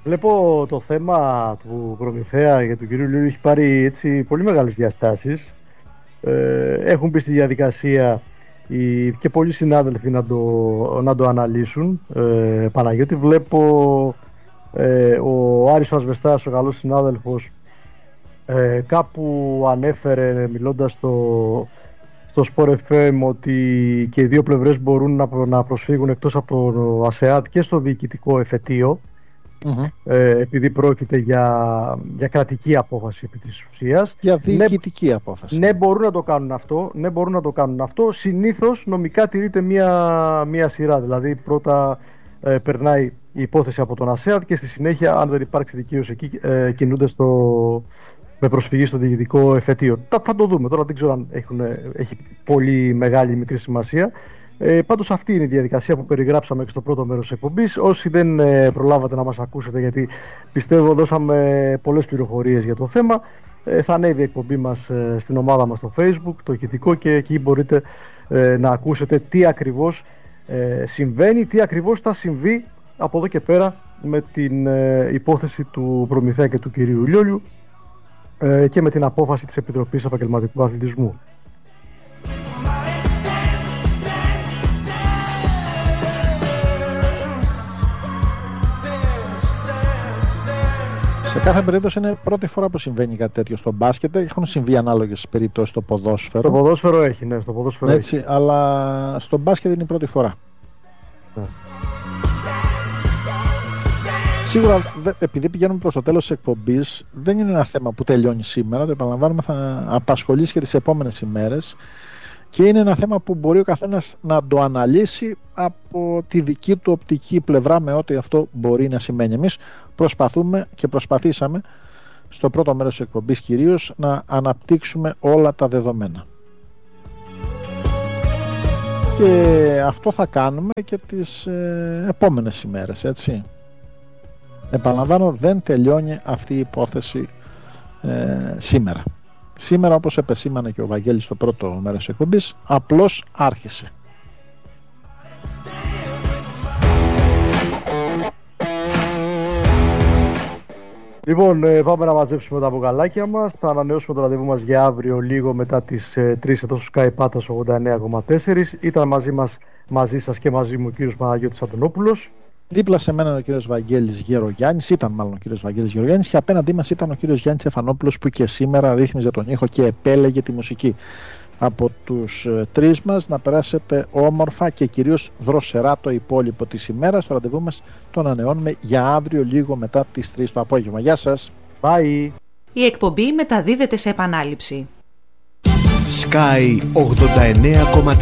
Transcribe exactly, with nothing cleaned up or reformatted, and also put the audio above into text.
Βλέπω το θέμα του Προμηθέα και του κυρίου Λιούλη έχει πάρει έτσι πολύ μεγάλες διαστάσεις. Ε, έχουν μπει στη διαδικασία οι, και πολλοί συνάδελφοι να το, να το αναλύσουν. Ε, Παναγιώτη, βλέπω ε, ο Άρης ο Ασβεστάς, ο καλός συνάδελφος, ε, κάπου ανέφερε μιλώντας στο, στο Sport εφ εμ ότι και οι δύο πλευρές μπορούν να, να προσφύγουν εκτός από το ΑΣΕΑΤ και στο διοικητικό εφετείο. Mm-hmm. Ε, επειδή πρόκειται για, για κρατική απόφαση επί της ουσίας. Για διοικητική ναι, απόφαση. Ναι, μπορούν να το κάνουν αυτό. Ναι, μπορούν να το κάνουν αυτό. Συνήθως νομικά τηρείται μία, μία σειρά. Δηλαδή, πρώτα ε, περνάει η υπόθεση από τον ΑΣΕΑΤ και στη συνέχεια, αν δεν υπάρξει δικαίωση εκεί, ε, κινούνται στο, με προσφυγή στο διοικητικό εφετείο. Θα, θα το δούμε. Τώρα δεν ξέρω αν έχουν, έχει πολύ μεγάλη ή μικρή σημασία. Ε, πάντως αυτή είναι η διαδικασία που περιγράψαμε και στο πρώτο μέρος της εκπομπής. Όσοι δεν ε, προλάβατε να μας ακούσετε, γιατί πιστεύω δώσαμε πολλές πληροφορίες για το θέμα, ε, θα ανέβει η εκπομπή μας ε, στην ομάδα μας στο Facebook, το ηχητικό, και εκεί μπορείτε ε, να ακούσετε τι ακριβώς ε, συμβαίνει, τι ακριβώς θα συμβεί από εδώ και πέρα με την ε, υπόθεση του Προμηθέα και του κυρίου Λιόλιου ε, και με την απόφαση της Επιτροπής Επαγγελματικού Αθλητισμού. Σε κάθε περίπτωση είναι πρώτη φορά που συμβαίνει κάτι τέτοιο στο μπάσκετ. Έχουν συμβεί ανάλογες περιπτώσεις στο ποδόσφαιρο. Στο ποδόσφαιρο έχει, ναι, στο ποδόσφαιρο έτσι, έχει. Αλλά στο μπάσκετ είναι η πρώτη φορά. Ναι. Σίγουρα, επειδή πηγαίνουμε προς το τέλος της εκπομπής, δεν είναι ένα θέμα που τελειώνει σήμερα. Το επαναλαμβάνουμε, θα απασχολήσει και τις επόμενες ημέρες. Και είναι ένα θέμα που μπορεί ο καθένας να το αναλύσει από τη δική του οπτική πλευρά, με ό,τι αυτό μπορεί να σημαίνει. Εμείς προσπαθούμε και προσπαθήσαμε στο πρώτο μέρος της εκπομπής κυρίως να αναπτύξουμε όλα τα δεδομένα. Και αυτό θα κάνουμε και τις ε, επόμενες ημέρες, έτσι. Επαναλαμβάνω, δεν τελειώνει αυτή η υπόθεση ε, σήμερα. Σήμερα, όπως επεσήμανε και ο Βαγγέλης στο πρώτο μέρος της εκπομπής, απλώς άρχισε. Λοιπόν, πάμε να μαζέψουμε τα μπουκαλάκια μας. Θα ανανεώσουμε το ραντεβού μας για αύριο λίγο μετά τις τρεις εδώ στο Sky Patas ογδόντα εννέα κόμμα τέσσερα. Ήταν μαζί μας, μαζί σας και μαζί μου ο κύριος Παναγιώτης Αντωνόπουλος. Δίπλα σε μένα ο κύριος Βαγγέλης Γερογιάννης, ήταν μάλλον ο κύριος Βαγγέλης Γερογιάννης, και απέναντί μας ήταν ο κύριος Γιάννης Στεφανόπουλος, που και σήμερα ρύθμιζε τον ήχο και επέλεγε τη μουσική. Από τους ε, τρεις μας να περάσετε όμορφα και κυρίως δροσερά το υπόλοιπο της ημέρας. Το ραντεβού μας το ανανεώνουμε για αύριο λίγο μετά τις τρεις το απόγευμα. Γεια σας. Bye. Η εκπομπή μεταδίδεται σε επανάληψη. Sky ογδόντα εννέα κόμμα τέσσερα